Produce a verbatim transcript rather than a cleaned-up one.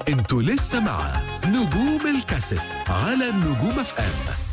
انتوا لسه مع نجوم الكاسيت على النجوم اف ام.